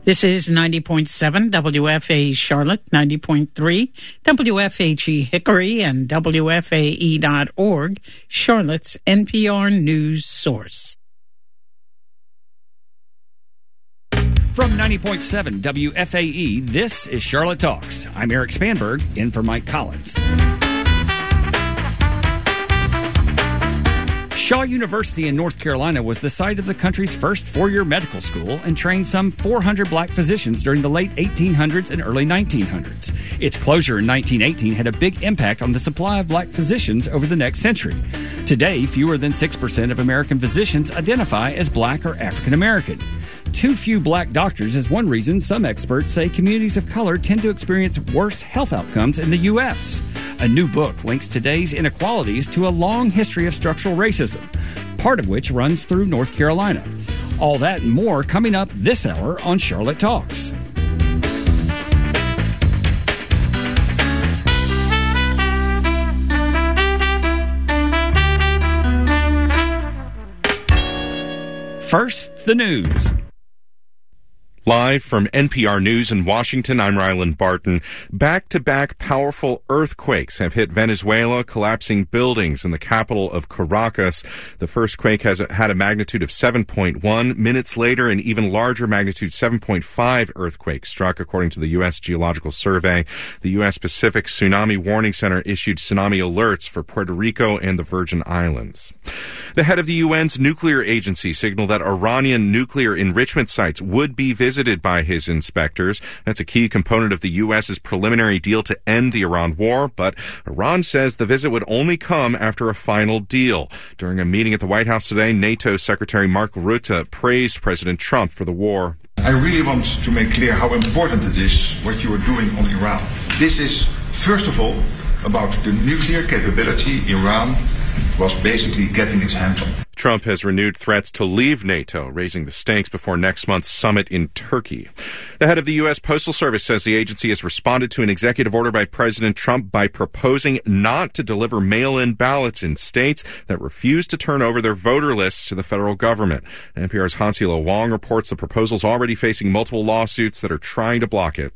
This is 90.7 WFAE Charlotte, 90.3 WFHE Hickory, and WFAE.org, Charlotte's NPR news source. From 90.7 WFAE, this is Charlotte Talks. I'm Eric Spanberg, in for Mike Collins. Shaw University in North Carolina was the site of the country's first four-year medical school and trained some 400 black physicians during the late 1800s and early 1900s. Its closure in 1918 had a big impact on the supply of black physicians over the next century. Today, fewer than 6% of American physicians identify as black or African American. Too few black doctors is one reason some experts say communities of color tend to experience worse health outcomes in the U.S. A new book links today's inequalities to a long history of structural racism, part of which runs through North Carolina. All that and more coming up this hour on Charlotte Talks. First, the news. Live from NPR News in Washington, I'm Ryland Barton. Back-to-back powerful earthquakes have hit Venezuela, collapsing buildings in the capital of Caracas. The first quake had a magnitude of 7.1. Minutes later, an even larger magnitude 7.5 earthquake struck, according to the U.S. Geological Survey. The U.S. Pacific Tsunami Warning Center issued tsunami alerts for Puerto Rico and the Virgin Islands. The head of the UN's nuclear agency signaled that Iranian nuclear enrichment sites would be visited by his inspectors. That's a key component of the U.S.'s preliminary deal to end the Iran war, but Iran says the visit would only come after a final deal. During a meeting at the White House today, NATO Secretary Mark Rutte praised President Trump for the war. I really want to make clear how important it is what you are doing on Iran. This is, first of all, about the nuclear capability Iran was basically getting its hands on. Trump has renewed threats to leave NATO, raising the stakes before next month's summit in Turkey. The head of the U.S. Postal Service says the agency has responded to an executive order by President Trump by proposing not to deliver mail-in ballots in states that refuse to turn over their voter lists to the federal government. NPR's Hansila Wong reports the proposal's already facing multiple lawsuits that are trying to block it.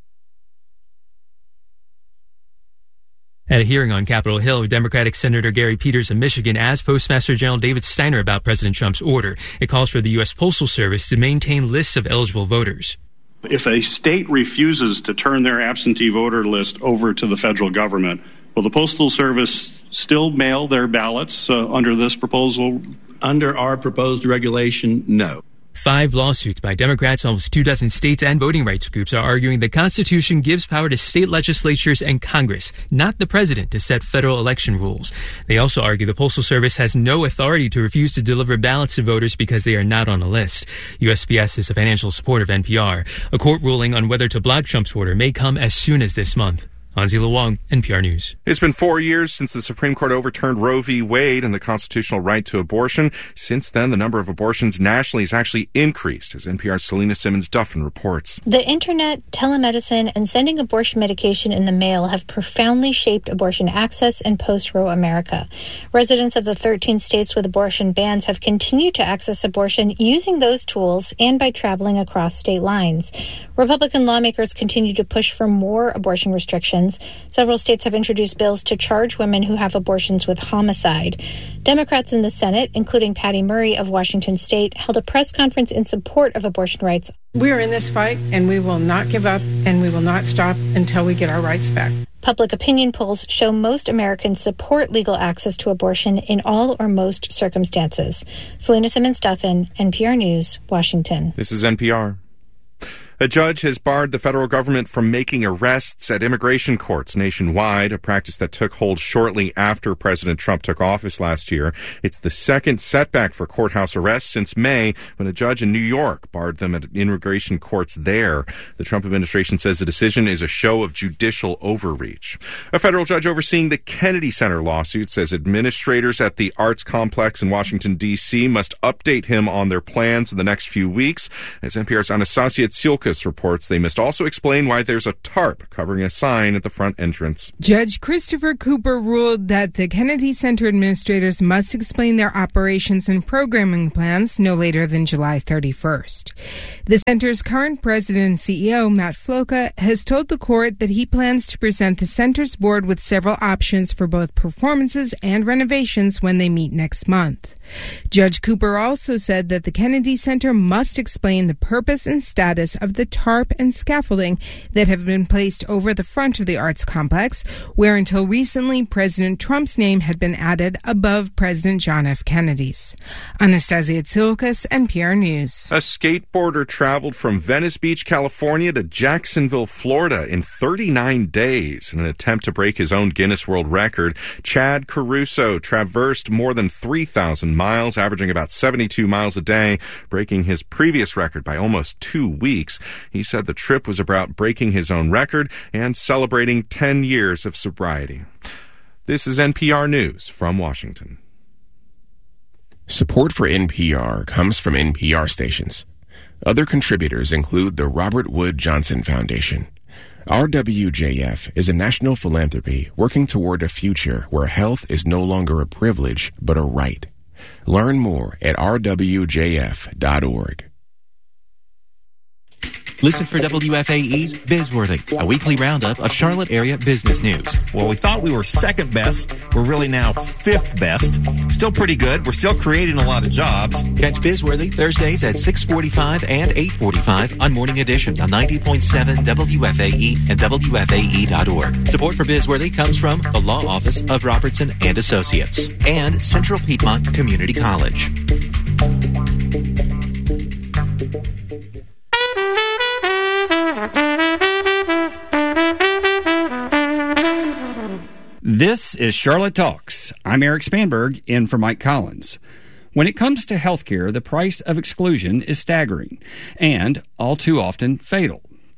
At a hearing on Capitol Hill, Democratic Senator Gary Peters of Michigan asked Postmaster General David Steiner about President Trump's order. It calls for the U.S. Postal Service to maintain lists of eligible voters. If a state refuses to turn their absentee voter list over to the federal government, will the Postal Service still mail their ballots under this proposal? Under our proposed regulation, no. 5 lawsuits by Democrats in almost 24 states and voting rights groups are arguing the Constitution gives power to state legislatures and Congress, not the president, to set federal election rules. They also argue the Postal Service has no authority to refuse to deliver ballots to voters because they are not on a list. USPS is a financial supporter of NPR. A court ruling on whether to block Trump's order may come as soon as this month. Hansila Wong, NPR News. It's been 4 years since the Supreme Court overturned Roe v. Wade and the constitutional right to abortion. Since then, the number of abortions nationally has actually increased, as NPR's Selena Simmons-Duffin reports. The internet, telemedicine, and sending abortion medication in the mail have profoundly shaped abortion access in post-Roe America. Residents of the 13 states with abortion bans have continued to access abortion using those tools and by traveling across state lines. Republican lawmakers continue to push for more abortion restrictions. Several states have introduced bills to charge women who have abortions with homicide. Democrats in the Senate, including Patty Murray of Washington State, held a press conference in support of abortion rights. We are in this fight, and we will not give up, and we will not stop until we get our rights back. Public opinion polls show most Americans support legal access to abortion in all or most circumstances. Selena Simmons-Duffin, NPR News, Washington. This is NPR. A judge has barred the federal government from making arrests at immigration courts nationwide, a practice that took hold shortly after President Trump took office last year. It's the second setback for courthouse arrests since May, when a judge in New York barred them at immigration courts there. The Trump administration says the decision is a show of judicial overreach. A federal judge overseeing the Kennedy Center lawsuit says administrators at the Arts Complex in Washington, D.C. must update him on their plans in the next few weeks. As NPR's Anastasia Tsiolka Justice reports they must also explain why there's a tarp covering a sign at the front entrance. Judge Christopher Cooper ruled that the Kennedy Center administrators must explain their operations and programming plans no later than July 31st. The center's current president and CEO, Matt Floca, has told the court that he plans to present the center's board with several options for both performances and renovations when they meet next month. Judge Cooper also said that the Kennedy Center must explain the purpose and status of the tarp and scaffolding that have been placed over the front of the arts complex, where until recently President Trump's name had been added above President John F. Kennedy's. Anastasia Tsilkas, NPR News. A skateboarder traveled from Venice Beach, California to Jacksonville, Florida in 39 days in an attempt to break his own Guinness World Record. Chad Caruso traversed more than 3,000 miles, averaging about 72 miles a day, breaking his previous record by almost 2 weeks. He said the trip was about breaking his own record and celebrating 10 years of sobriety. This is NPR News from Washington. Support for NPR comes from NPR stations. Other contributors include the Robert Wood Johnson Foundation. RWJF is a national philanthropy working toward a future where health is no longer a privilege, but a right. Learn more at rwjf.org. Listen for WFAE's Bizworthy, a weekly roundup of Charlotte area business news. Well, we thought we were second best. We're really now fifth best. Still pretty good. We're still creating a lot of jobs. Catch Bizworthy Thursdays at 6:45 and 8:45 on Morning Edition on 90.7 WFAE and WFAE.org. Support for Bizworthy comes from the Law Office of Robertson and Associates and Central Piedmont Community College. This is Charlotte Talks. I'm Eric Spanberg, in for Mike Collins. When it comes to healthcare, the price of exclusion is staggering and, all too often, fatal.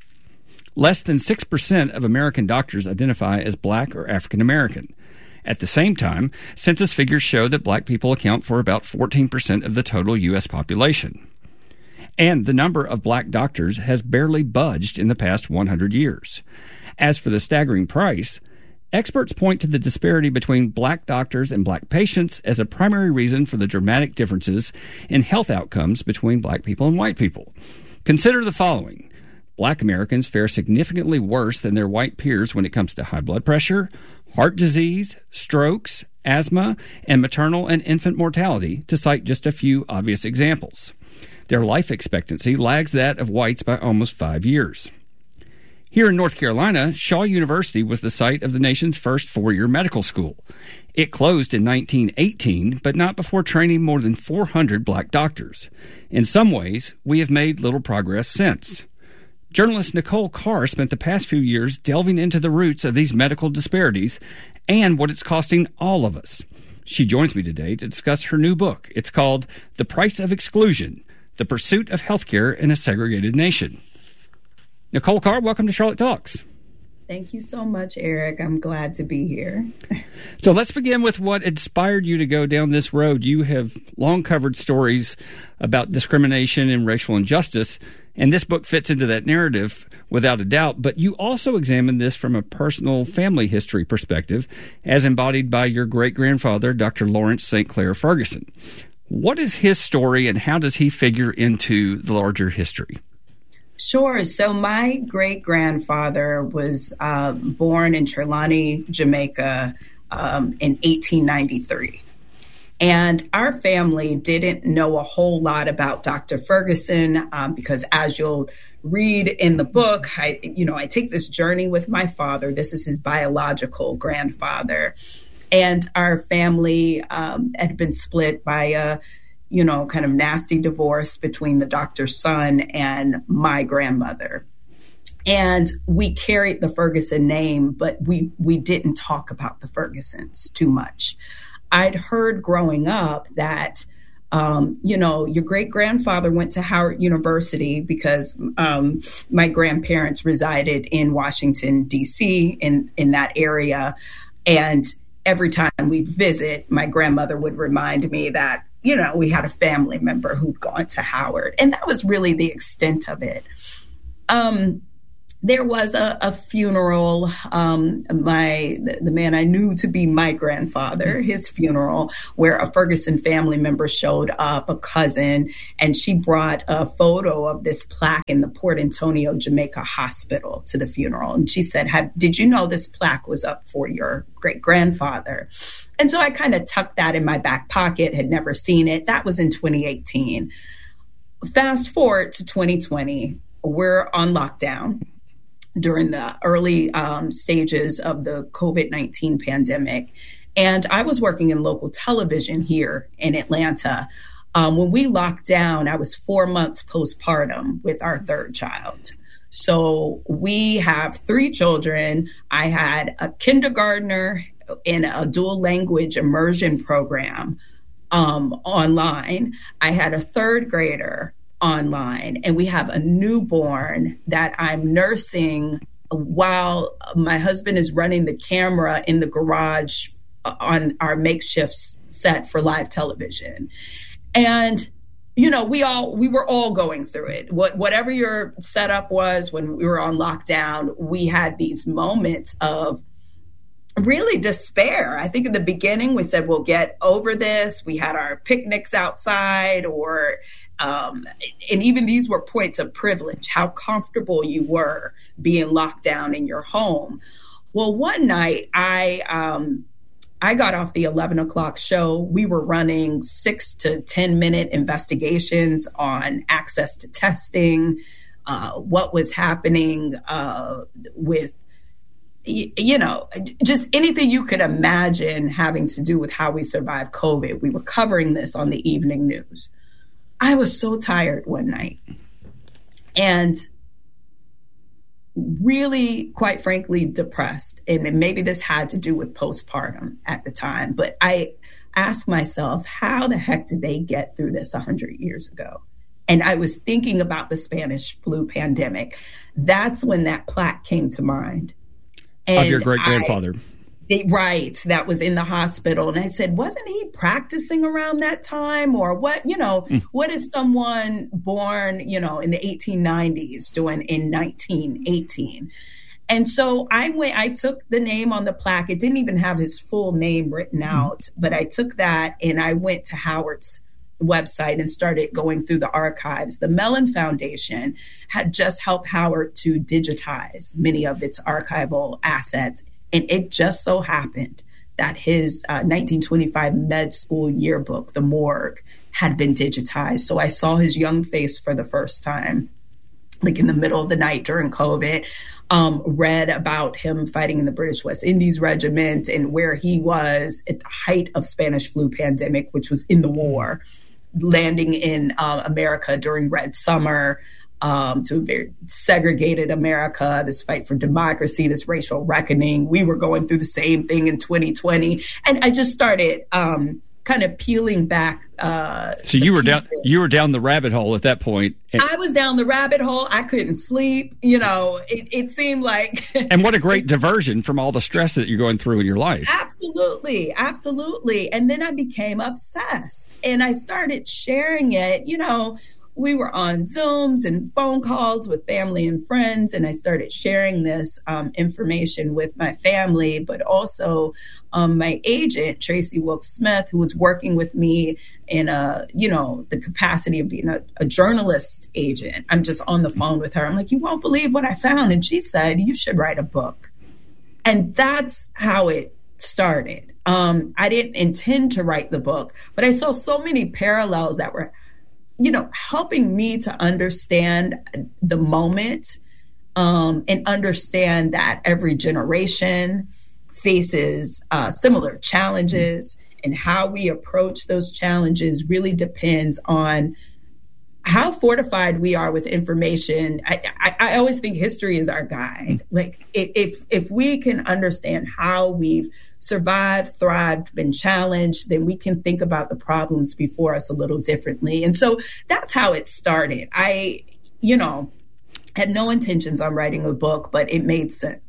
Less than 6% of American doctors identify as Black or African American. At the same time, census figures show that Black people account for about 14% of the total U.S. population. And the number of Black doctors has barely budged in the past 100 years. As for the staggering price, experts point to the disparity between Black doctors and Black patients as a primary reason for the dramatic differences in health outcomes between Black people and white people. Consider the following. Black Americans fare significantly worse than their white peers when it comes to high blood pressure, heart disease, strokes, asthma, and maternal and infant mortality, to cite just a few obvious examples. Their life expectancy lags that of whites by almost 5 years. Here in North Carolina, Shaw University was the site of the nation's first four-year medical school. It closed in 1918, but not before training more than 400 Black doctors. In some ways, we have made little progress since. Journalist Nicole Carr spent the past few years delving into the roots of these medical disparities and what it's costing all of us. She joins me today to discuss her new book. It's called The Price of Exclusion: The Pursuit of Healthcare in a Segregated Nation. Nicole Carr, welcome to Charlotte Talks. Thank you so much, Eric. I'm glad to be here. So let's begin with what inspired you to go down this road. You have long covered stories about discrimination and racial injustice, and this book fits into that narrative without a doubt. But you also examine this from a personal family history perspective, as embodied by your great-grandfather, Dr. Lawrence St. Clair Ferguson. What is his story, and how does he figure into the larger history? Sure. So my great-grandfather was born in Trelawney, Jamaica in 1893. And our family didn't know a whole lot about Dr. Ferguson because, as you'll read in the book, I take this journey with my father. This is his biological grandfather. And our family had been split by a kind of nasty divorce between the doctor's son and my grandmother. And we carried the Ferguson name, but we didn't talk about the Fergusons too much. I'd heard growing up that, your great-grandfather went to Howard University because my grandparents resided in Washington, D.C., in that area. And every time we'd visit, my grandmother would remind me that, we had a family member who'd gone to Howard. And that was really the extent of it. There was a funeral. The man I knew to be my grandfather, his funeral, where a Ferguson family member showed up, a cousin, and she brought a photo of this plaque in the Port Antonio, Jamaica hospital to the funeral. And she said, did you know this plaque was up for your great grandfather? And so I kind of tucked that in my back pocket, had never seen it. That was in 2018. Fast forward to 2020, we're on lockdown during the early stages of the COVID-19 pandemic. And I was working in local television here in Atlanta. When we locked down, I was 4 months postpartum with our third child. So we have 3 children. I had a kindergartner in a dual language immersion program online. I had a 3rd grader online, and we have a newborn that I'm nursing while my husband is running the camera in the garage on our makeshift set for live television. And, you know, we were all going through it. Whatever your setup was when we were on lockdown, we had these moments of really despair. I think in the beginning we said, we'll get over this. We had our picnics outside and even these were points of privilege, how comfortable you were being locked down in your home. Well, one night I got off the 11 o'clock show. We were running 6 to 10 minute investigations on access to testing, what was happening with, you know, just anything you could imagine having to do with how we survived COVID. We were covering this on the evening news. I was so tired one night and really, quite frankly, depressed. And maybe this had to do with postpartum at the time. But I asked myself, how the heck did they get through this 100 years ago? And I was thinking about the Spanish flu pandemic. That's when that plaque came to mind. And of your great-grandfather. Right. That was in the hospital. And I said, wasn't he practicing around that time? Or what, you know, what is someone born, you know, in the 1890s doing in 1918? And so I took the name on the plaque. It didn't even have his full name written out, but I took that and I went to Howard's website and started going through the archives. The Mellon Foundation had just helped Howard to digitize many of its archival assets. And it just so happened that his 1925 med school yearbook, The Morgue, had been digitized. So I saw his young face for the first time, like in the middle of the night during COVID, read about him fighting in the British West Indies Regiment and where he was at the height of Spanish flu pandemic, which was in the war, landing in America during Red Summer, to a very segregated America, this fight for democracy, this racial reckoning. We were going through the same thing in 2020. And I just started kind of peeling back. So you were down the rabbit hole at that point. I was down the rabbit hole. I couldn't sleep. You know, it seemed like. And what a great diversion from all the stress that you're going through in your life. Absolutely. Absolutely. And then I became obsessed and I started sharing it. You know, we were on Zooms and phone calls with family and friends, and I started sharing this information with my family, but also my agent, Tracy Wilkes-Smith, who was working with me in the capacity of being a journalist agent. I'm just on the phone with her. I'm like, you won't believe what I found. And she said, you should write a book. And that's how it started. I didn't intend to write the book, but I saw so many parallels that were helping me to understand the moment and understand that every generation faces similar challenges, and how we approach those challenges really depends on how fortified we are with information. I always think history is our guide. Like if we can understand how we've survived, thrived, been challenged, then we can think about the problems before us a little differently. And so that's how it started. I, had no intentions on writing a book, but it made sense.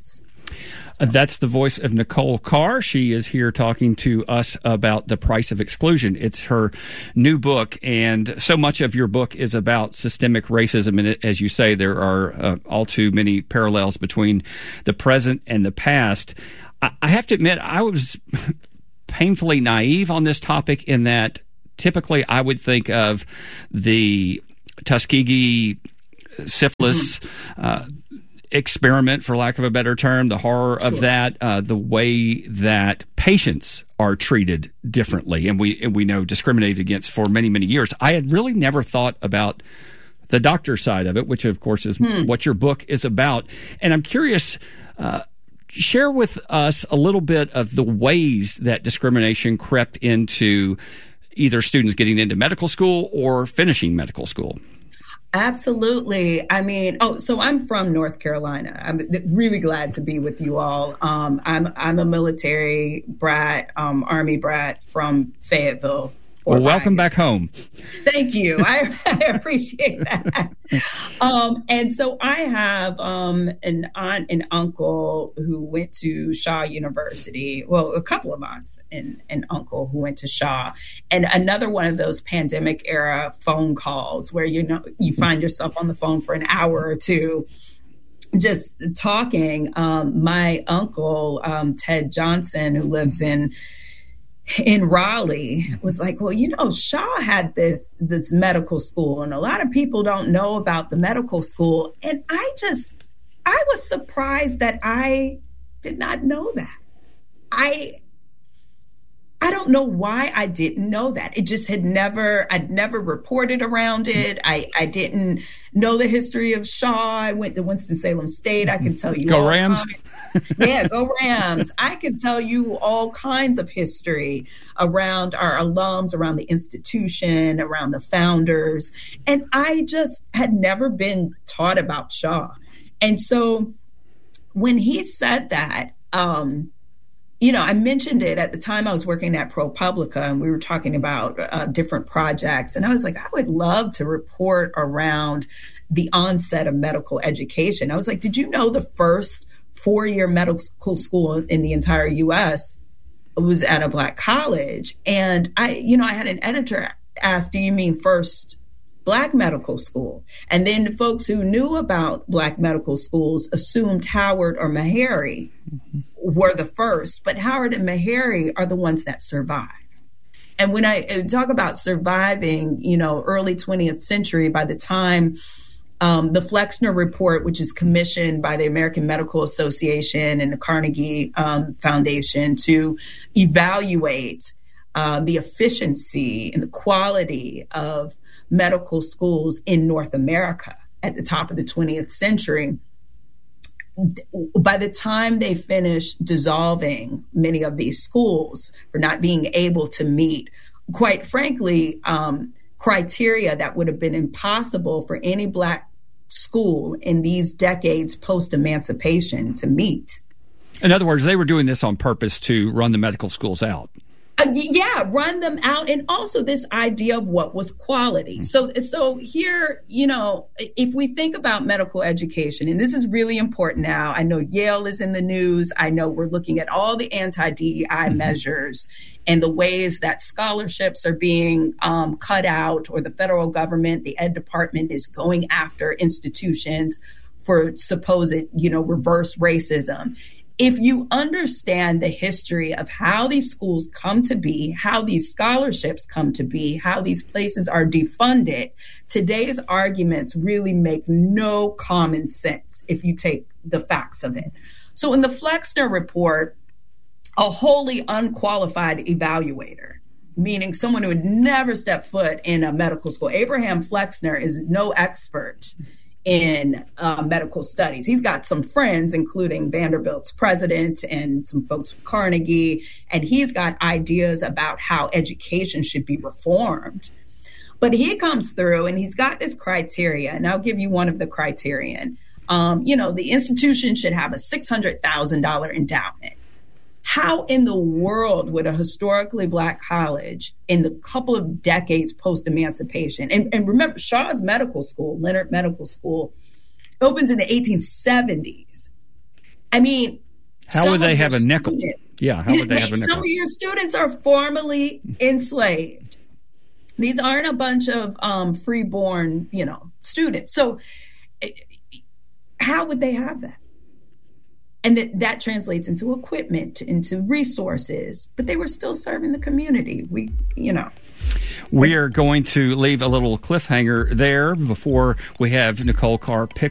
That's the voice of Nicole Carr. She is here talking to us about The Price of Exclusion. It's her new book, and so much of your book is about systemic racism. And as you say, there are all too many parallels between the present and the past. I have to admit, I was painfully naive on this topic in that typically I would think of the Tuskegee syphilis experiment, for lack of a better term, the horror of that, the way that patients are treated differently, and we know discriminated against for many, many years. I had really never thought about the doctor side of it, which of course is what your book is about. And I'm curious, share with us a little bit of the ways that discrimination crept into either students getting into medical school or finishing medical school. Absolutely. I mean, so I'm from North Carolina. I'm really glad to be with you all. I'm a military brat, Army brat from Fayetteville. Well, welcome back home. Thank you. I appreciate that. And so I have an aunt and uncle who went to Shaw University. Well, a couple of aunts and an uncle who went to Shaw. And another one of those pandemic era phone calls where, you find yourself on the phone for an hour or two just talking. My uncle, Ted Johnson, who lives in Raleigh, was like, well, Shaw had this medical school, and a lot of people don't know about the medical school. And I was surprised that I did not know that. I don't know why I didn't know that. It just I'd never reported around it. I didn't know the history of Shaw. I went to Winston-Salem State. I can tell you. Go Rams. Yeah, go Rams. I can tell you all kinds of history around our alums, around the institution, around the founders. And I just had never been taught about Shaw. And so when he said that, I mentioned it at the time I was working at ProPublica, and we were talking about different projects. And I was like, I would love to report around the onset of medical education. I was like, did you know the first 4-year medical school in the entire U.S. was at a Black college? And I had an editor ask, do you mean first Black medical school? And then the folks who knew about Black medical schools assumed Howard or Meharry were the first, but Howard and Meharry are the ones that survive. And when I talk about surviving, early 20th century, by the time the Flexner Report, which is commissioned by the American Medical Association and the Carnegie Foundation to evaluate the efficiency and the quality of medical schools in North America at the top of the 20th century, by the time they finished dissolving many of these schools for not being able to meet, quite frankly, criteria that would have been impossible for any Black school in these decades post-emancipation to meet. In other words, they were doing this on purpose to run the medical schools out. Run them out. And also this idea of what was quality. So here, if we think about medical education, and this is really important now, I know Yale is in the news. I know we're looking at all the anti-DEI measures and the ways that scholarships are being cut out, or the federal government, the Ed Department is going after institutions for supposed, reverse racism. If you understand the history of how these schools come to be, how these scholarships come to be, how these places are defunded, today's arguments really make no common sense if you take the facts of it. So in the Flexner Report, a wholly unqualified evaluator, meaning someone who had never stepped foot in a medical school. Abraham Flexner is no expert in medical studies. He's got some friends, including Vanderbilt's president and some folks from Carnegie, and he's got ideas about how education should be reformed. But he comes through and he's got this criteria, and I'll give you one of the criterion. The institution should have a $600,000 endowment. How in the world would a historically Black college in the couple of decades post-emancipation, and remember Shaw's Medical School, Leonard Medical School, opens in the 1870s. I mean, How would they have a nickel? Students, yeah, how would they have a nickel? Some of your students are formerly enslaved. These aren't a bunch of freeborn, students. So how would they have that? And that translates into equipment, into resources, but they were still serving the community. We are going to leave a little cliffhanger there before we have Nicole Carr pick